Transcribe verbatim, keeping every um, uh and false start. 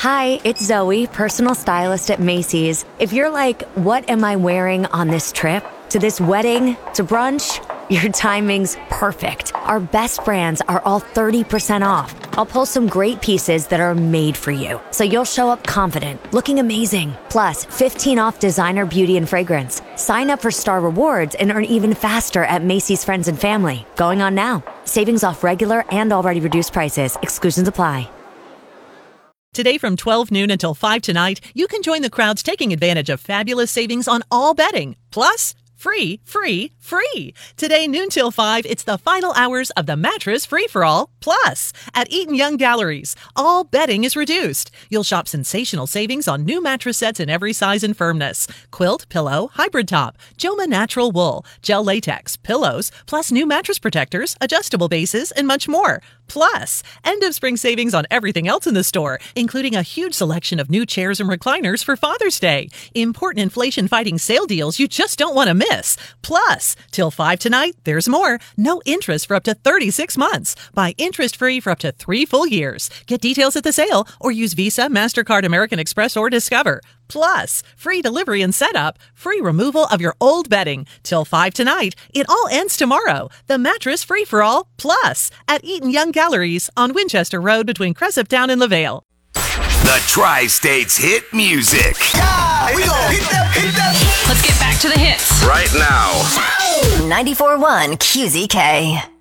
Hi, it's Zoe, personal stylist at Macy's. If you're like, what am I wearing on this trip? To this wedding? To brunch? Your timing's perfect. Our best brands are all thirty percent off. I'll pull some great pieces that are made for you, so you'll show up confident, looking amazing. Plus, fifteen off designer beauty and fragrance. Sign up for Star Rewards and earn even faster at Macy's Friends and Family. Going on now. Savings off regular and already reduced prices. Exclusions apply. Today from twelve noon until five tonight, you can join the crowds taking advantage of fabulous savings on all betting. Plus, free, free, free. Today, noon till five, it's the final hours of the Mattress Free-for-All. Plus, at Eaton Young Galleries, all betting is reduced. You'll shop sensational savings on new mattress sets in every size and firmness. Quilt, pillow, hybrid top, Joma natural wool, gel latex, pillows, plus new mattress protectors, adjustable bases, and much more. Plus, end of spring savings on everything else in the store, including a huge selection of new chairs and recliners for Father's Day. Important inflation-fighting sale deals you just don't want to miss. Plus, till five tonight, there's more. No interest for up to thirty-six months. Buy interest-free for up to three full years. Get details at the sale or use Visa, MasterCard, American Express, or Discover. Plus, free delivery and setup, free removal of your old bedding. Till five tonight. It all ends tomorrow. The Mattress Free-for-All Plus at Eaton Young Galleries on Winchester Road between Cresaptown and LaVale. The Tri-States hit music. Yeah, we gon' hit that, hit that. Let's get back to the hits. Right now. ninety-four point one Q Z K.